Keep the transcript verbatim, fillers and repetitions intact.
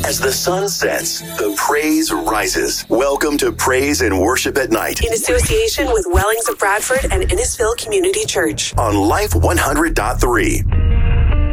As the sun sets, the praise rises. Welcome to Praise and Worship at Night. In association with Wellings of Bradford and Innisfil Community Church. On Life one hundred point three.